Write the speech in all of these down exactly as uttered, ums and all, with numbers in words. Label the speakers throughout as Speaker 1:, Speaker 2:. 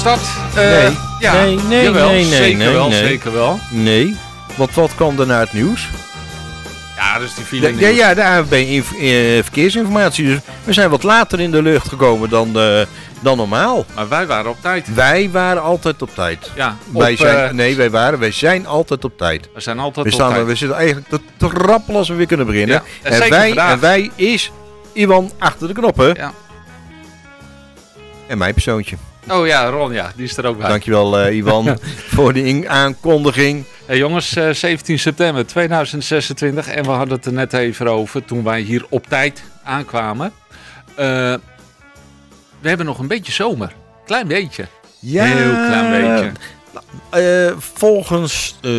Speaker 1: Stad? Uh,
Speaker 2: nee.
Speaker 1: Ja,
Speaker 2: nee, nee,
Speaker 1: jawel,
Speaker 2: nee, nee,
Speaker 1: zeker
Speaker 2: nee,
Speaker 1: wel,
Speaker 2: nee.
Speaker 1: zeker wel.
Speaker 2: Nee, want wat kwam er naar het nieuws?
Speaker 1: Ja, dus die file
Speaker 2: Ja, ja, de A N W B inf- eh, verkeersinformatie. Dus we zijn wat later in de lucht gekomen dan, uh, dan normaal.
Speaker 1: Maar wij waren op tijd.
Speaker 2: Wij waren altijd op tijd.
Speaker 1: Ja,
Speaker 2: wij
Speaker 1: op,
Speaker 2: zijn,
Speaker 1: uh,
Speaker 2: nee, wij waren, wij zijn altijd op tijd.
Speaker 1: We zijn altijd
Speaker 2: we
Speaker 1: op
Speaker 2: staan,
Speaker 1: tijd.
Speaker 2: We zitten eigenlijk te trappelen als we weer kunnen beginnen.
Speaker 1: Ja, en
Speaker 2: en,
Speaker 1: zeker
Speaker 2: wij,
Speaker 1: vandaag.
Speaker 2: en wij is Iwan achter de knoppen.
Speaker 1: Ja.
Speaker 2: En mijn persoontje.
Speaker 1: Oh ja, Ron, ja, die is er ook bij.
Speaker 2: Dankjewel uh, Iwan voor de in- aankondiging.
Speaker 1: Hey jongens, uh, zeventien september tweeduizend zesentwintig en we hadden het er net even over toen wij hier op tijd aankwamen. Uh, we hebben nog een beetje zomer. Klein beetje.
Speaker 2: Ja,
Speaker 1: heel klein beetje.
Speaker 2: Uh, volgens uh,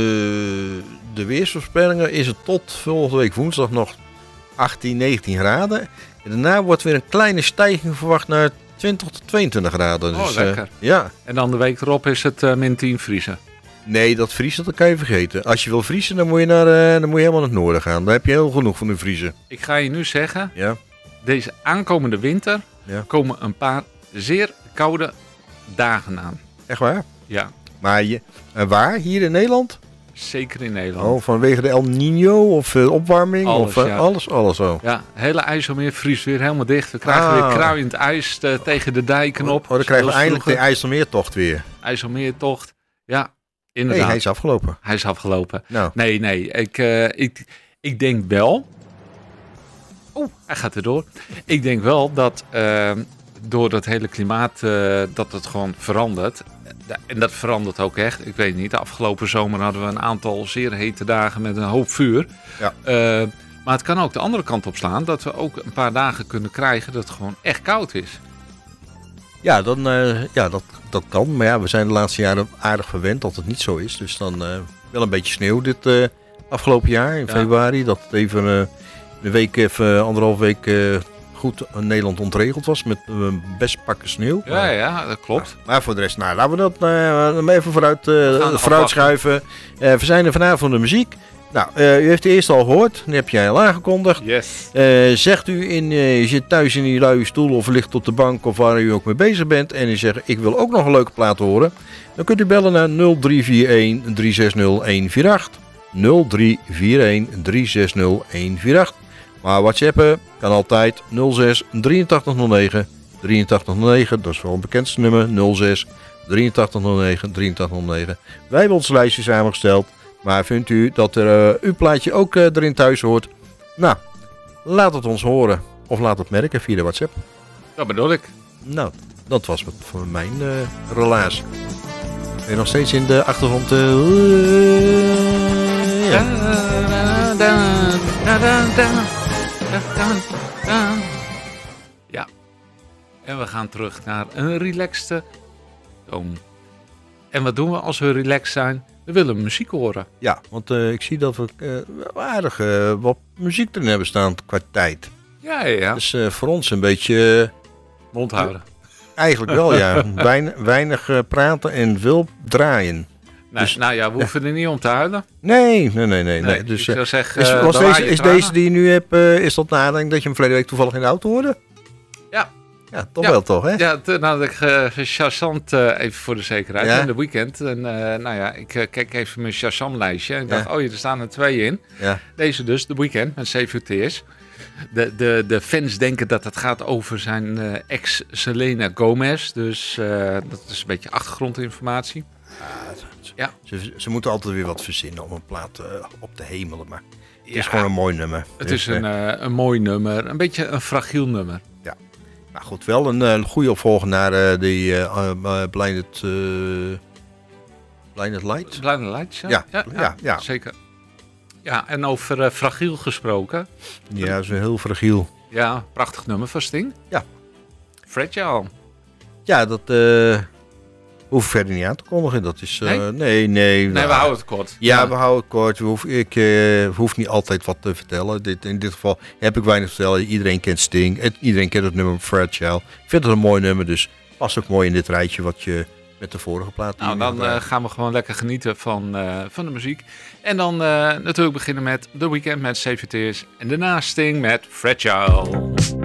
Speaker 2: de weersvoorspellingen is het tot volgende week woensdag nog achttien, negentien graden. En daarna wordt weer een kleine stijging verwacht naar twintig tot tweeëntwintig graden.
Speaker 1: Oh,
Speaker 2: dus,
Speaker 1: lekker.
Speaker 2: Uh, ja.
Speaker 1: En dan de week erop is het uh, min tien vriezen.
Speaker 2: Nee, dat vriezen dat kan je vergeten. Als je wil vriezen, dan moet je, naar, uh, dan moet je helemaal naar het noorden gaan. Daar heb je heel genoeg van de vriezen.
Speaker 1: Ik ga je nu zeggen,
Speaker 2: ja.
Speaker 1: Deze aankomende winter
Speaker 2: ja.
Speaker 1: komen een paar zeer koude dagen aan.
Speaker 2: Echt waar?
Speaker 1: Ja.
Speaker 2: Maar je, en waar? Hier in Nederland?
Speaker 1: Zeker in Nederland.
Speaker 2: Oh, vanwege de El Niño of uh, opwarming?
Speaker 1: Alles,
Speaker 2: of, uh,
Speaker 1: ja.
Speaker 2: alles, alles zo.
Speaker 1: Ja, hele IJsselmeer vriest weer helemaal dicht. We krijgen
Speaker 2: ah.
Speaker 1: weer kruiend ijs uh, tegen de dijken op.
Speaker 2: Oh, dan krijgen we eindelijk de IJsselmeertocht weer.
Speaker 1: IJsselmeertocht, ja, inderdaad.
Speaker 2: Nee, hij is afgelopen.
Speaker 1: Hij is afgelopen.
Speaker 2: Nou.
Speaker 1: Nee, nee, ik, uh, ik, ik denk wel... Oeh, hij gaat erdoor. Ik denk wel dat uh, door dat hele klimaat, uh, dat het gewoon verandert. En dat verandert ook echt. Ik weet niet, de afgelopen zomer hadden we een aantal zeer hete dagen met een hoop vuur.
Speaker 2: Ja.
Speaker 1: Uh, maar het kan ook de andere kant op slaan. Dat we ook een paar dagen kunnen krijgen dat het gewoon echt koud is.
Speaker 2: Ja, dan, uh, ja dat, dat kan. Maar ja, we zijn de laatste jaren aardig verwend dat het niet zo is. Dus dan uh, wel een beetje sneeuw dit uh, afgelopen jaar in ja. februari. Dat het even uh, een week, even anderhalf week uh, goed in Nederland ontregeld was. Met uh, best pakken sneeuw.
Speaker 1: Ja, ja, dat klopt.
Speaker 2: Maar, maar voor de rest, nou, laten we dat uh, even vooruit, uh, vooruit schuiven. Uh, we zijn er vanavond de muziek. Nou, uh, u heeft de eerste al gehoord. Die heb jij al aangekondigd.
Speaker 1: Yes.
Speaker 2: Uh, zegt u, in, uh, je zit thuis in die luie stoel of ligt op de bank of waar u ook mee bezig bent. En u zegt, ik wil ook nog een leuke plaat horen. Dan kunt u bellen naar nul drie vier een drie zes nul een vier acht. nul drie vier een drie zes nul een vier acht. Maar WhatsAppen kan altijd nul zes drieëntachtig nul negen drieëntachtig nul negen. Dat is wel het bekendste nummer. nul zes drieëntachtig nul negen drieëntachtig nul negen. Wij hebben ons lijstje samengesteld. Maar vindt u dat er, uh, uw plaatje ook uh, erin thuis hoort? Nou, laat het ons horen. Of laat het merken via de WhatsApp.
Speaker 1: Dat bedoel ik.
Speaker 2: Nou, dat was het voor mijn uh, relaas. Ben je nog steeds in de achtergrond? Uh, uh, ja.
Speaker 1: Ja. En we gaan terug naar een relaxte toon. En wat doen we als we relaxed zijn? We willen muziek horen.
Speaker 2: Ja, want uh, ik zie dat we uh, aardig uh, wat muziek erin hebben staan qua tijd.
Speaker 1: Ja, ja, ja.
Speaker 2: Dus uh, voor ons een beetje... Uh,
Speaker 1: Mond houden.
Speaker 2: Eigenlijk wel, ja. Wein, weinig uh, praten en veel draaien.
Speaker 1: Nou, dus, nou ja, we hoeven ja. er niet om te huilen.
Speaker 2: Nee, nee, nee. nee, nee.
Speaker 1: nee
Speaker 2: dus,
Speaker 1: ik zou zeggen,
Speaker 2: is,
Speaker 1: uh,
Speaker 2: was deze, is deze die je nu hebt, uh, is dat nadenken dat je hem verleden week toevallig in de auto hoorde?
Speaker 1: Ja.
Speaker 2: Ja, toch
Speaker 1: ja.
Speaker 2: wel toch, hè?
Speaker 1: Ja, toen had ik uh, Shazam uh, even voor de zekerheid
Speaker 2: ja.
Speaker 1: in de weekend. En uh, nou ja, ik uh, keek even mijn Shazam-lijstje en ik dacht, ja. oh, er staan er twee in.
Speaker 2: Ja.
Speaker 1: Deze dus, de weekend met Save Your Tears. De, de, de fans denken dat het gaat over zijn uh, ex Selena Gomez. Dus uh, dat is een beetje achtergrondinformatie.
Speaker 2: Ja, ze,
Speaker 1: ja.
Speaker 2: Ze, ze moeten altijd weer wat verzinnen om een plaat uh, op te hemelen. Maar het
Speaker 1: ja.
Speaker 2: is gewoon een mooi nummer.
Speaker 1: Het dus, is een, uh, een mooi nummer. Een beetje een fragiel nummer.
Speaker 2: Ja. Nou goed, wel een uh, goede opvolger naar uh, die uh, uh, Blinded, uh, Blinded Lights.
Speaker 1: Blinded Lights, ja.
Speaker 2: Ja,
Speaker 1: ja,
Speaker 2: ja,
Speaker 1: ja,
Speaker 2: ja.
Speaker 1: zeker. Ja, en over uh, fragiel gesproken.
Speaker 2: Ja, dat is heel fragiel.
Speaker 1: Ja, prachtig nummer van Sting.
Speaker 2: Ja.
Speaker 1: Fragile.
Speaker 2: Ja, dat uh, hoef ik verder niet aan te kondigen. Dat is, uh, nee? nee, nee.
Speaker 1: Nee,
Speaker 2: nou,
Speaker 1: we houden het kort.
Speaker 2: Ja,
Speaker 1: ja.
Speaker 2: we houden het kort. We hoef, ik uh, hoef niet altijd wat te vertellen. Dit, in dit geval heb ik weinig te vertellen. Iedereen kent Sting. Het, iedereen kent het nummer Fragile. Ik vind het een mooi nummer, dus past ook mooi in dit rijtje wat je met de vorige plaat...
Speaker 1: Nou, dan uh, gaan we gewoon lekker genieten van, uh, van de muziek. En dan uh, natuurlijk beginnen met The Weeknd met Save Your Tears. En daarna Sting met Fragile.